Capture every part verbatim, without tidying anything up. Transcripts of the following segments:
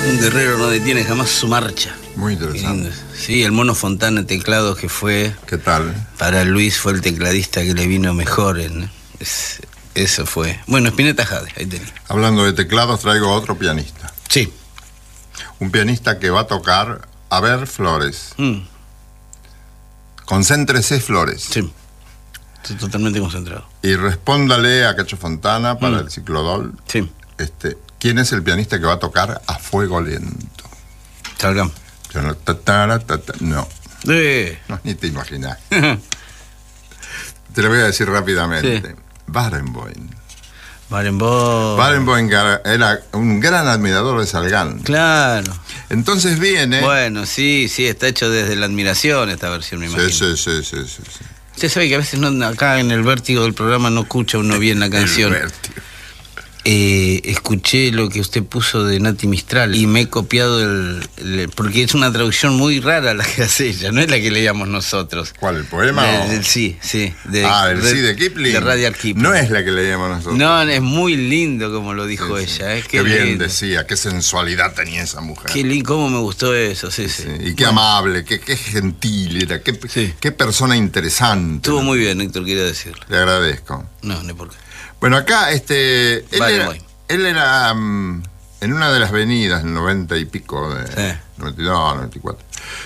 Un guerrero no detiene jamás su marcha. Muy interesante. Sí, el Mono Fontana teclado, que fue... ¿Qué tal? Para Luis fue el tecladista que le vino mejor. En, es, eso fue. Bueno, Spinetta Jade, ahí tenía. Hablando de teclados, traigo otro pianista. Sí. Un pianista que va a tocar A ver Flores. Mm. Concéntrese, Flores. Sí. Estoy totalmente concentrado. Y respóndale a Cacho Fontana para mm. el ciclodol. Sí. Este, ¿quién es el pianista que va a tocar A Fuego Lento? Salgán. No. Eh. No, ni te imaginas. Te lo voy a decir rápidamente. Sí. Barenboim. Barenboim. Barenboim era un gran admirador de Salgán. Claro. Entonces viene... Bueno, sí, sí, está hecho desde la admiración esta versión, me imagino. Sí, sí, sí, sí, sí, sí. Usted sabe que a veces no, acá en el vértigo del programa no escucha uno bien la canción. El vértigo. Eh, escuché lo que usted puso de Nati Mistral y me he copiado el, el... porque es una traducción muy rara la que hace ella, no es la que leíamos nosotros. ¿Cuál, el poema? De, o... del sí, sí. De, ah, el de, sí de Kipling. De Rudyard Kipling. No es la que leíamos nosotros. No, es muy lindo como lo dijo sí, ella. Sí. ¿eh? Qué, qué bien lindo. Decía, qué sensualidad tenía esa mujer. Qué lindo, cómo me gustó eso, sí, sí. sí. Y qué bueno. amable, qué, qué gentil era, qué, sí. qué persona interesante. Estuvo muy bien, Héctor, quería decirle. Le agradezco. No, no por qué. Bueno, acá, este... Él vale, era, voy. Él era um, en una de las venidas, en noventa y pico, de sí. noventa y dos, noventa y cuatro,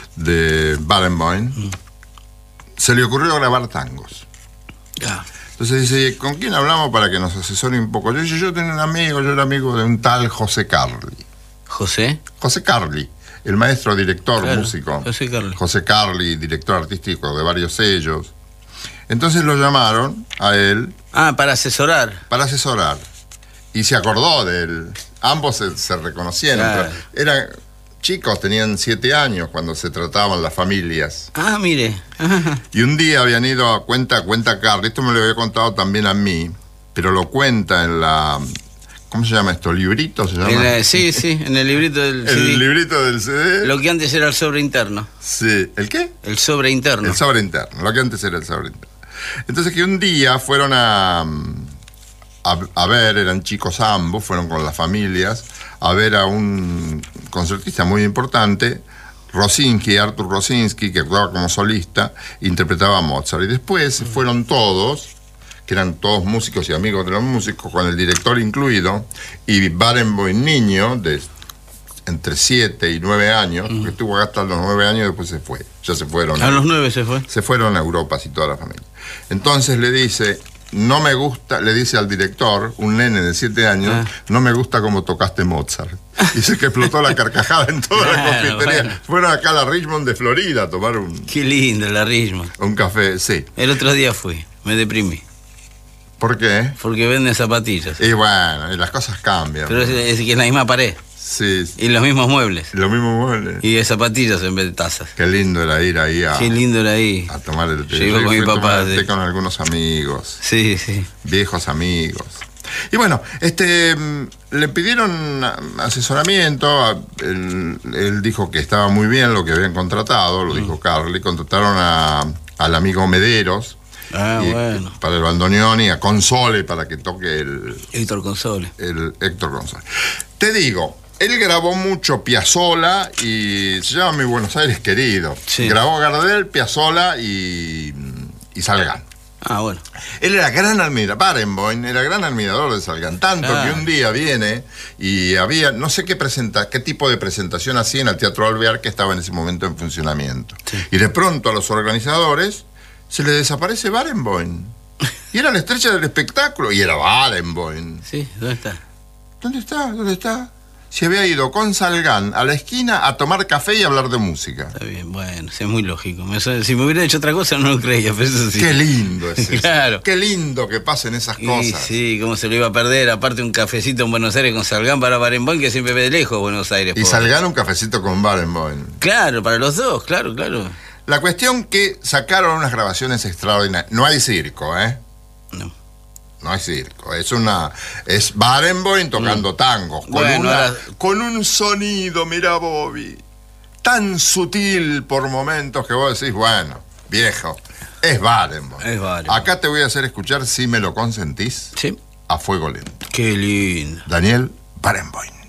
de Barenboim, mm. se le ocurrió grabar tangos. Ah. Entonces dice, ¿con quién hablamos para que nos asesore un poco? Yo, yo, yo tenía un amigo, yo era amigo de un tal José Carli. ¿José? José Carli, el maestro, director, claro, músico. José Carli. José Carli, director artístico de varios sellos. Entonces lo llamaron a él. Ah, para asesorar. Para asesorar. Y se acordó de él. Ambos se, se reconocieron. Claro. Eran chicos, tenían siete años cuando se trataban las familias. Ah, mire. Y un día habían ido a cuenta, cuenta Carli. Esto me lo había contado también a mí, pero lo cuenta en la... ¿Cómo se llama esto? ¿Librito se llama? La, sí, sí, en el librito del C D. El librito del C D. Lo que antes era el sobre interno. Sí. ¿El qué? El sobre interno. El sobre interno. Lo que antes era el sobre interno. Entonces que un día fueron a... A, a ver, eran chicos ambos, fueron con las familias a ver a un concertista muy importante, Rosinski, Artur Rosinski, que actuaba como solista, interpretaba a Mozart. Y después fueron todos, que eran todos músicos y amigos de los músicos, con el director incluido, y Barenboim niño, de entre siete y nueve años, mm. que estuvo acá hasta los nueve años y después se fue. Ya se fueron. A los nueve se fue. Se fueron a Europa, así toda la familia. Entonces le dice... No me gusta, le dice al director, un nene de siete años, ah. no me gusta como tocaste Mozart. Dice que explotó la carcajada en toda claro, la confitería. Bueno. Fueron acá a la Richmond de Florida a tomar un... Qué lindo la Richmond. Un café, sí. El otro día fui, me deprimí. ¿Por qué? Porque venden zapatillas. Y bueno, y las cosas cambian. Pero es, es que es la misma pared. Sí, sí. Y los mismos muebles. Los mismos muebles. Y de zapatillas en vez de tazas. Qué lindo era ir ahí a... Qué lindo era ahí. A tomar el té. Yo iba con mi papá. Té con algunos amigos. Sí, sí. Viejos amigos. Y bueno, este le pidieron asesoramiento. Él, él dijo que estaba muy bien lo que habían contratado, lo mm. dijo Carli. Contrataron a, al amigo Mederos. Ah, y, bueno. Para el bandoneón y a Console para que toque el... Héctor Console. El Héctor Console. Te digo... Él grabó mucho Piazzolla y se llama Mi Buenos Aires Querido. Sí. Grabó Gardel, Piazzolla y, y Salgán. Ah, bueno. Él era gran admirador, Barenboim era gran admirador de Salgán, tanto ah. que un día viene y había, no sé qué presenta, qué tipo de presentación hacía en el Teatro Alvear, que estaba en ese momento en funcionamiento. Sí. Y de pronto a los organizadores se les desaparece Barenboim. Y era la estrella del espectáculo, y era Barenboim. Sí, ¿dónde está? ¿Dónde está? ¿Dónde está? Se había ido con Salgán a la esquina a tomar café y hablar de música. Está bien, bueno, es muy lógico. Si me hubiera hecho otra cosa no lo creía, pero eso sí. Qué lindo es eso. Claro. Qué lindo que pasen esas cosas. Y sí, cómo se lo iba a perder. Aparte un cafecito en Buenos Aires con Salgán para Barenboim, que siempre ve de lejos Buenos Aires. Y Salgán un cafecito con Barenboim. Claro, para los dos, claro, claro. La cuestión que sacaron unas grabaciones extraordinarias. No hay circo, ¿eh? No. No hay circo, es una es Barenboim tocando mm. tangos con, bueno, una, ahora... con un sonido, mira Bobby, tan sutil por momentos que vos decís, bueno, viejo, es Barenboim. Es Barenboim. Acá te voy a hacer escuchar, si me lo consentís, sí. A Fuego Lento. Qué lindo. Daniel Barenboim.